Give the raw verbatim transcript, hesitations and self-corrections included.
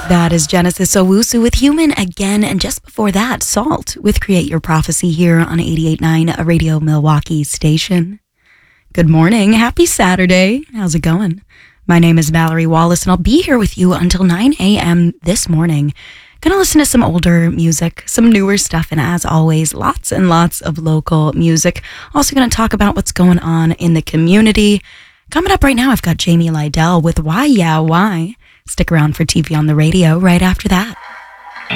That is Genesis Owusu with Human again, and just before that, Salt with Create Your Prophecy here on eighty-eight point nine, a Radio Milwaukee station. Good morning. Happy Saturday. How's it going? My name is Valerie Wallace, and I'll be here with you until nine a.m. this morning. Gonna listen to some older music, some newer stuff, and as always, lots and lots of local music. Also gonna talk about what's going on in the community. Coming up right now, I've got Jamie Lydell with Why Yeah Why. Stick around for T V on the Radio right after that.